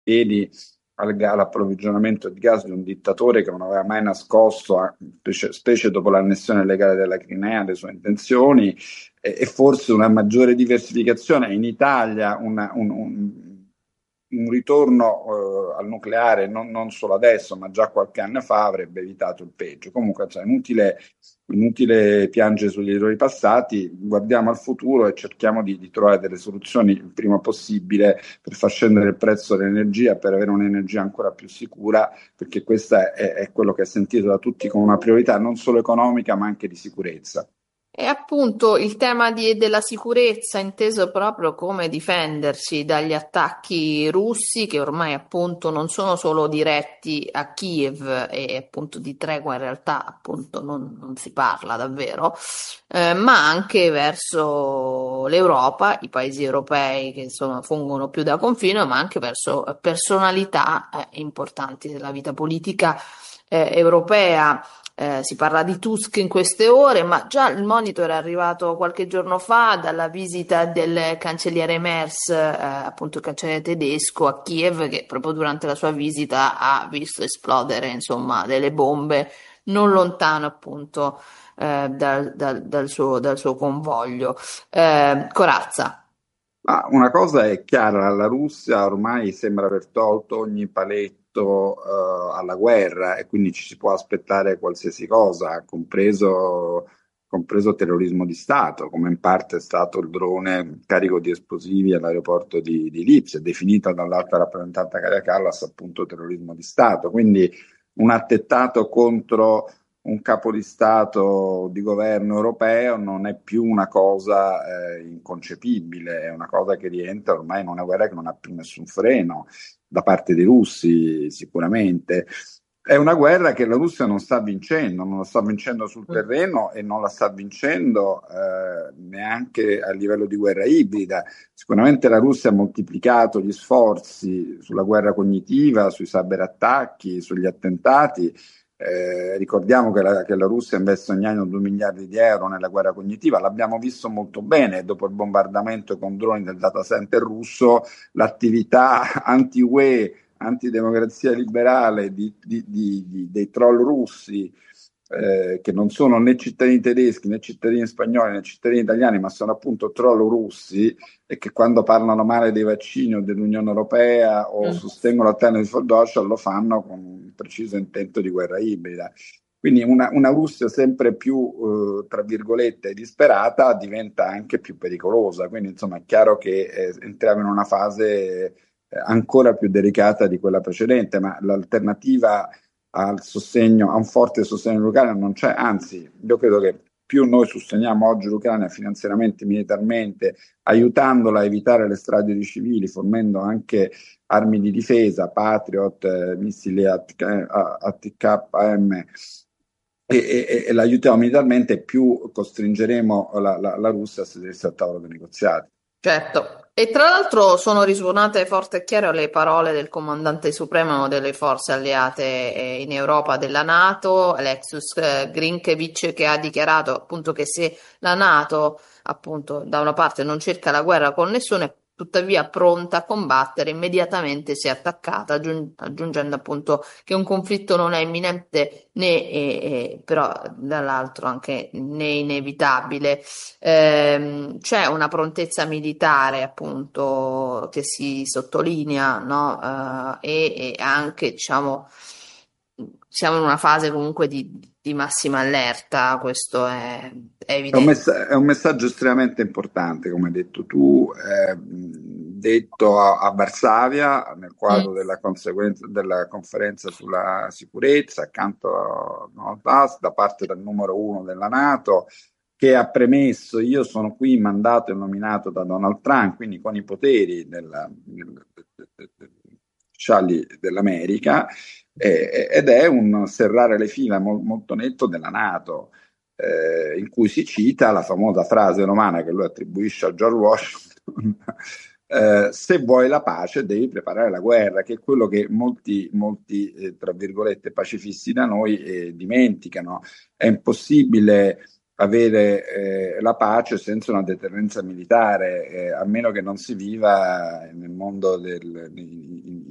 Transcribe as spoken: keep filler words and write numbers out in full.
piedi al ga- all'approvvigionamento di gas di un dittatore che non aveva mai nascosto, a- specie, specie dopo l'annessione legale della Crimea, le sue intenzioni, e, e forse una maggiore diversificazione in Italia, una- un, un- un ritorno eh, al nucleare, non, non solo adesso, ma già qualche anno fa, avrebbe evitato il peggio. Comunque, cioè, inutile, inutile piangere sugli errori passati, guardiamo al futuro e cerchiamo di, di trovare delle soluzioni il prima possibile per far scendere il prezzo dell'energia, per avere un'energia ancora più sicura, perché questo è, è quello che è sentito da tutti come una priorità non solo economica, ma anche di sicurezza. E appunto il tema di- della sicurezza, inteso proprio come difendersi dagli attacchi russi, che ormai appunto non sono solo diretti a Kiev, e appunto di tregua in realtà appunto non, non si parla davvero, eh, ma anche verso l'Europa, i paesi europei che insomma fungono più da confine, ma anche verso personalità eh, importanti della vita politica eh, europea. Eh, si parla di Tusk in queste ore, ma già il monitor è arrivato qualche giorno fa dalla visita del cancelliere Merz, eh, appunto il cancelliere tedesco, a Kiev, che proprio durante la sua visita ha visto esplodere, insomma, delle bombe non lontano appunto eh, dal, dal- dal suo, dal suo convoglio. Eh, corazza. Ma una cosa è chiara, la Russia ormai sembra aver tolto ogni paletto eh, alla guerra e quindi ci si può aspettare qualsiasi cosa, compreso, compreso terrorismo di Stato, come in parte è stato il drone carico di esplosivi all'aeroporto di, di Lipsia, definita dall'alta rappresentante Kaja Kallas appunto terrorismo di Stato. Quindi un attentato contro un capo di Stato di governo europeo non è più una cosa eh, inconcepibile, è una cosa che rientra ormai in una guerra che non ha più nessun freno da parte dei russi, sicuramente. È una guerra che la Russia non sta vincendo, non la sta vincendo sul terreno e non la sta vincendo eh, neanche a livello di guerra ibrida. Sicuramente la Russia ha moltiplicato gli sforzi sulla guerra cognitiva, sui cyberattacchi, sugli attentati. Eh, ricordiamo che la, che la Russia investe ogni anno due miliardi di euro nella guerra cognitiva, l'abbiamo visto molto bene dopo il bombardamento con droni del data center russo, l'attività anti-U E, antidemocrazia liberale di, di, di, di, dei troll russi, eh, che non sono né cittadini tedeschi né cittadini spagnoli né cittadini italiani, ma sono appunto troll russi e che quando parlano male dei vaccini o dell'Unione Europea o Mm. sostengono la tesi di Fordoscia lo fanno con un preciso intento di guerra ibrida. Quindi una, una Russia sempre più, eh, tra virgolette, disperata diventa anche più pericolosa. Quindi insomma è chiaro che eh, entriamo in una fase eh, ancora più delicata di quella precedente, ma l'alternativa al sostegno, a un forte sostegno all'Ucraina non c'è, anzi, io credo che più noi sosteniamo oggi l'Ucraina finanziariamente, militarmente, aiutandola a evitare le stragi di civili, fornendo anche armi di difesa, Patriot, eh, missili A T K M, e, e, e l'aiutiamo militarmente, più costringeremo la, la, la Russia a sedersi al tavolo dei negoziati. Certo, e tra l'altro sono risuonate forte e chiare le parole del comandante supremo delle forze alleate eh, in Europa della NATO, Alexis eh, Grinkevic, che ha dichiarato appunto che se la NATO appunto da una parte non cerca la guerra con nessuno, è tuttavia pronta a combattere immediatamente se attaccata, aggiung- aggiungendo appunto che un conflitto non è imminente né eh, eh, però dall'altro anche né inevitabile. Ehm, c'è una prontezza militare, appunto, che si sottolinea, no? Eh, e, e anche, diciamo, siamo in una fase comunque di, di massima allerta, questo è, è È un, evidente. messa- è un messaggio estremamente importante, come hai detto tu, eh, detto a, a Varsavia nel quadro Mm. della, conseguenza- della conferenza sulla sicurezza, accanto a Donald Tusk, da parte del numero uno della NATO, che ha premesso: io sono qui mandato e nominato da Donald Trump, quindi con i poteri della- del- del- del- ufficiali dell'America, eh, ed è un serrare le fila mol- molto netto della NATO, eh, in cui si cita la famosa frase romana che lui attribuisce a George Washington: eh, se vuoi la pace devi preparare la guerra, che è quello che molti, molti eh, tra virgolette, pacifisti da noi eh, dimenticano. È impossibile avere eh, la pace senza una deterrenza militare, eh, a meno che non si viva nel mondo del, in,